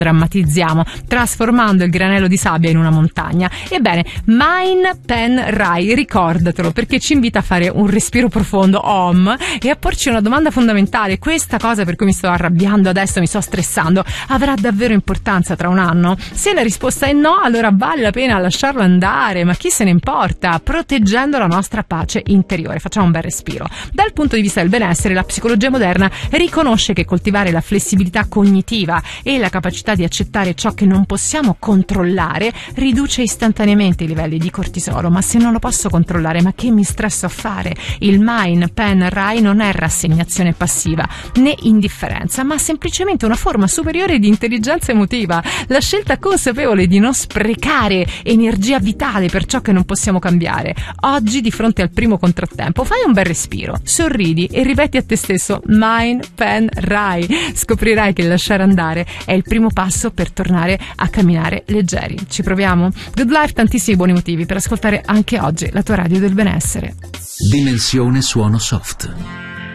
drammatizziamo, trasformando il granello di sabbia in una montagna. Ebbene, Mine Pen Rai, ricordatelo, perché ci invita a fare un respiro profondo, Om, e a porci una domanda fondamentale. Questa cosa per cui mi sto arrabbiando adesso, mi sto stressando, avrà davvero importanza tra un anno? Se la risposta è no, allora vale la pena lasciarlo andare, ma chi se ne importa, proteggendo la nostra pace interiore. Facciamo un bel respiro. Dal punto di vista del benessere, la psicologia moderna riconosce che coltivare la flessibilità cognitiva e la capacità di accettare ciò che non possiamo controllare riduce istantaneamente i livelli di cortisolo. Ma se non lo posso controllare, ma che mi stresso a fare? Il Mine Pen Rai non è rassegnazione passiva né indifferenza, ma semplicemente una forma superiore di intelligenza emotiva, la scelta consapevole di non sprecare energia vitale per ciò che non possiamo cambiare. Oggi, di fronte al primo contrattempo, fai un bel respiro, sorridi e ripeti a te stesso Mine Pen Rai. Scoprirai che lasciare andare è il primo passo per tornare a camminare leggeri. Ci proviamo? Good Life, tantissimi buoni motivi per ascoltare anche oggi la tua radio del benessere. Dimensione suono soft.